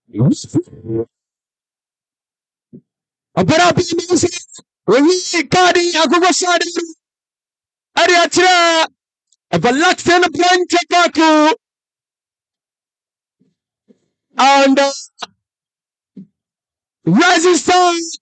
Opera music. We carry a go side. Ariatra. A Balaxan Planchakaku. And Rising Sun.